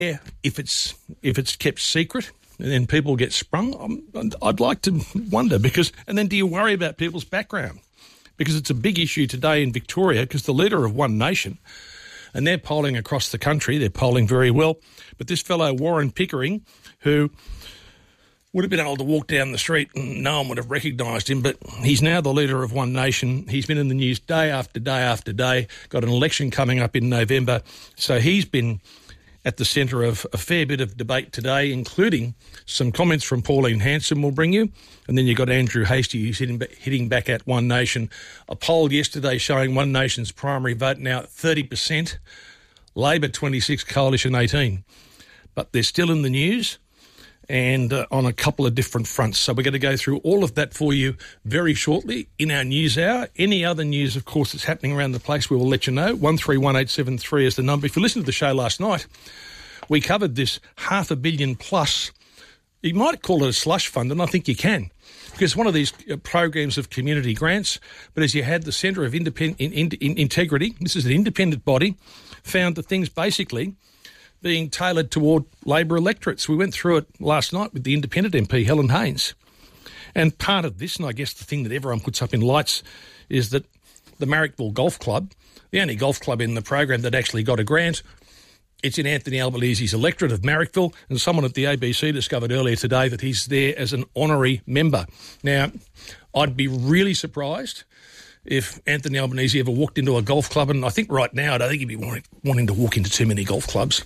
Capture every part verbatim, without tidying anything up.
Yeah, if it's if it's kept secret and then people get sprung, I'm, I'd like to wonder because, and then do you worry about people's background? Because it's a big issue today in Victoria because the leader of One Nation, and they're polling across the country, they're polling very well, but this fellow Warren Pickering, who would have been able to walk down the street and no one would have recognised him, but he's now the leader of One Nation. He's been in the news day after day after day, got an election coming up in November, so he's been at the centre of a fair bit of debate today, including some comments from Pauline Hanson we'll bring you. And then you've got Andrew Hastie, who's hitting, hitting back at One Nation. A poll yesterday showing One Nation's primary vote now at thirty percent, Labor twenty-six, Coalition eighteen. But they're still in the news and uh, on a couple of different fronts. So we're going to go through all of that for you very shortly in our news hour. Any other news, of course, that's happening around the place, we will let you know. one three one eight seven three is the number. If you listened to the show last night, we covered this half a billion plus. You might call it a slush fund, and I think you can, because one of these programs of community grants, but as you had the Centre of Independ- in, in, in Integrity, this is an independent body, found that things basically being tailored toward Labor electorates. We went through it last night with the independent M P, Helen Haynes. And part of this, and I guess the thing that everyone puts up in lights, is that the Marrickville Golf Club, the only golf club in the program that actually got a grant, it's in Anthony Albanese's electorate of Marrickville, and someone at the A B C discovered earlier today that he's there as an honorary member. Now, I'd be really surprised if Anthony Albanese ever walked into a golf club, and I think right now I don't think he'd be wanting, wanting to walk into too many golf clubs.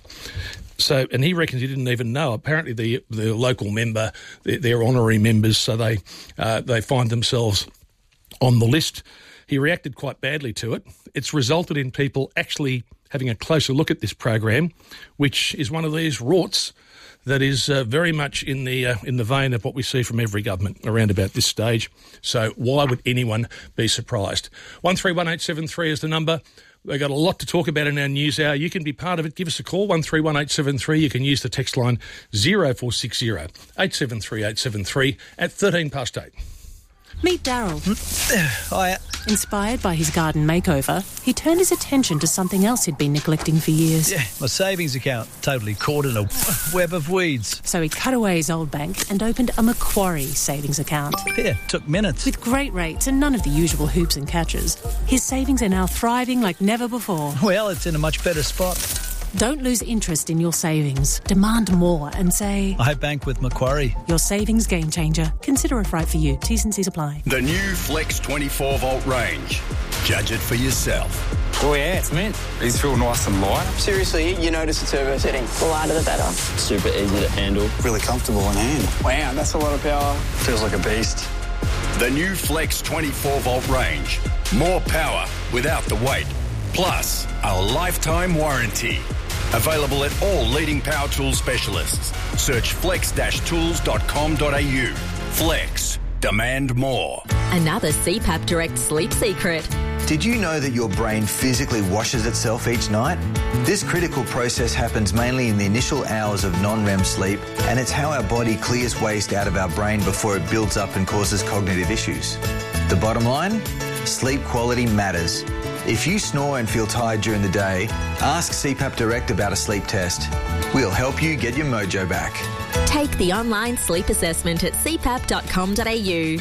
So, and he reckons he didn't even know. Apparently, the the local member, they're, they're honorary members, so they uh, they find themselves on the list. He reacted quite badly to it. It's resulted in people actually having a closer look at this program, which is one of these rorts that is uh, very much in the uh, in the vein of what we see from every government around about this stage. So why would anyone be surprised? one three one eight seven three is the number. We've got a lot to talk about in our news hour. You can be part of it. Give us a call, one three one eight seven three. You can use the text line zero four six zero eight seven three eight seven three at thirteen past eight. Meet Daryl. Hiya. Inspired by his garden makeover, he turned his attention to something else he'd been neglecting for years. Yeah, my savings account, totally caught in a web of weeds. So he cut away his old bank and opened a Macquarie savings account. Yeah, took minutes. With great rates and none of the usual hoops and catches, his savings are now thriving like never before. Well, it's in a much better spot. Don't lose interest in your savings. Demand more and say, I bank with Macquarie. Your savings game changer. Consider if right for you. T's and C's apply. The new Flex twenty-four volt range. Judge it for yourself. Oh yeah, it's mint. These feel nice and light. Seriously, you notice the turbo setting. The lighter the better. Super easy to handle. Really comfortable in hand. Wow, that's a lot of power. Feels like a beast. The new Flex twenty-four volt range. More power without the weight. Plus, a lifetime warranty. Available at all leading power tool specialists. Search flex dash tools dot com dot a u. Flex. Demand more. Another C PAP Direct sleep secret. Did you know that your brain physically washes itself each night? This critical process happens mainly in the initial hours of non-R E M sleep, and it's how our body clears waste out of our brain before it builds up and causes cognitive issues. The bottom line? Sleep quality matters. If you snore and feel tired during the day, ask C PAP Direct about a sleep test. We'll help you get your mojo back. Take the online sleep assessment at c pap dot com dot a u.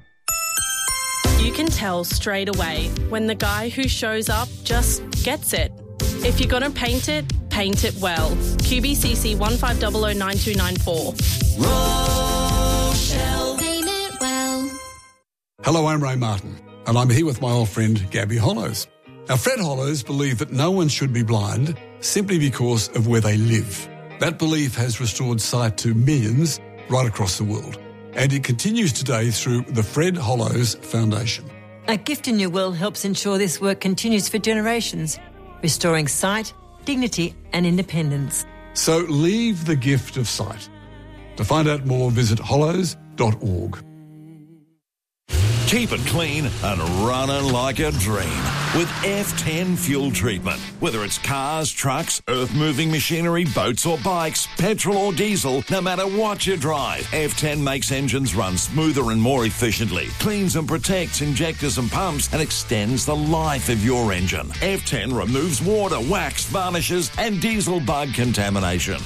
You can tell straight away when the guy who shows up just gets it. If you're going to paint it, paint it well. Q B C C one five zero zero nine two nine four. Rochelle. Paint it well. Hello, I'm Ray Martin, and I'm here with my old friend Gabby Hollows. Now, Fred Hollows believed that no one should be blind simply because of where they live. That belief has restored sight to millions right across the world, and it continues today through the Fred Hollows Foundation. A Gift in Your Will helps ensure this work continues for generations, restoring sight, dignity and independence. So leave the gift of sight. To find out more, visit hollows dot org. Keep it clean and running like a dream. with F ten fuel treatment. Whether it's cars, trucks, earth-moving machinery, boats or bikes, petrol or diesel, no matter what you drive, F ten makes engines run smoother and more efficiently, cleans and protects injectors and pumps, and extends the life of your engine. F ten removes water, wax, varnishes and diesel bug contamination.